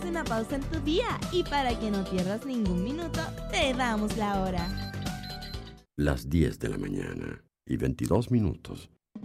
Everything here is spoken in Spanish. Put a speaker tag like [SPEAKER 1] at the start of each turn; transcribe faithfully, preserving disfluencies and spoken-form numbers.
[SPEAKER 1] Haz una pausa en tu día y para que no pierdas ningún minuto, te damos la hora.
[SPEAKER 2] Las diez de la mañana y veintidós minutos.